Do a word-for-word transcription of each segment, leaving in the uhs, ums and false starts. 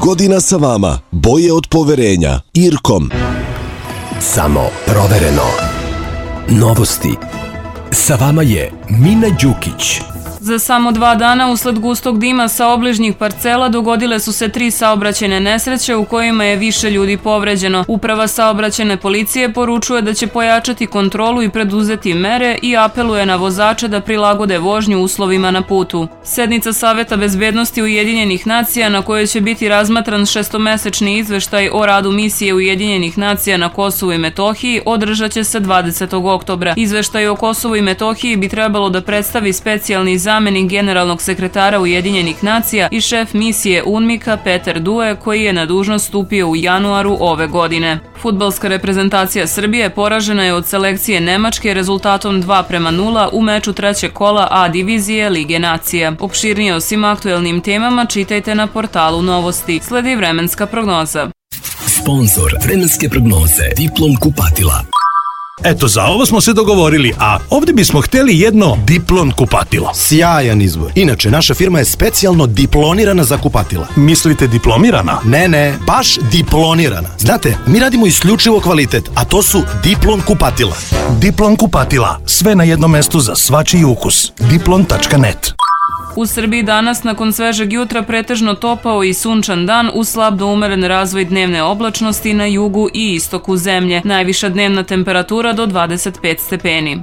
godina sa vama, boje od poverenja, Irkom. Samo provereno. Novosti. Sa vama je Mina Đukić. Za samo dva dana usled gustog dima sa obližnjih parcela dogodile su se tri saobraćajne nesreće u kojima je više ljudi povređeno. Uprava saobraćajne policije poručuje da će pojačati kontrolu i preduzeti mere i apeluje na vozače da prilagode vožnju uslovima na putu. Sednica Saveta bezbednosti Ujedinjenih nacija na kojoj će biti razmatran šestomesečni izveštaj o radu misije Ujedinjenih nacija na Kosovu i Metohiji održat će se dvadesetog oktobra. Izveštaj o Kosovu i Metohiji bi trebalo da predstavi specijalni zamenik generalnog sekretara Ujedinjenih nacija i šef misije UNMIK-a Peter Due, koji je na dužnost stupio u januaru ove godine. Fudbalska reprezentacija Srbije poražena je od selekcije Nemačke rezultatom dva prema nula u meču trećeg kola A divizije Lige nacija. Opširnije o svim aktuelnim temama čitajte na portalu Novosti. Sledi vremenska prognoza. Sponzor vremenske prognoze Diplom kupatila. Eto, za ovo smo se dogovorili, a ovdje bismo hteli jedno Diplon kupatilo. Sjajan izbor. Inače, naša firma je specijalno diplonirana za kupatila. Mislite diplomirana? Ne, ne, baš diplonirana. Znate, mi radimo isključivo kvalitet, a to su Diplon kupatila. Diplon kupatila. Sve na jednom mestu za svačiji ukus. diplon tačka net. U Srbiji danas, nakon svežeg jutra, pretežno topao i sunčan dan uz slab do umeren razvoj dnevne oblačnosti na jugu i istoku zemlje. Najviša dnevna temperatura do dvadeset pet stepeni.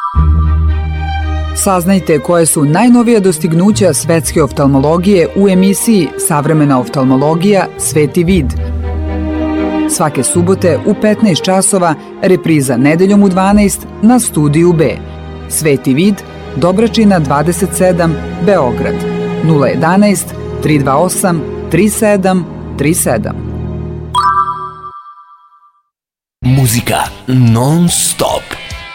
Saznajte koje su najnovija dostignuća svetske oftalmologije u emisiji Savremena oftalmologija – Sveti vid. Svake subote u petnaest časova, repriza nedeljom u dvanaest na Studiju B. Sveti vid, Dobračina dvadeset sedam, Beograd, nula jedanaest, tri dva osam, tri sedam tri sedam. Muzika non stop.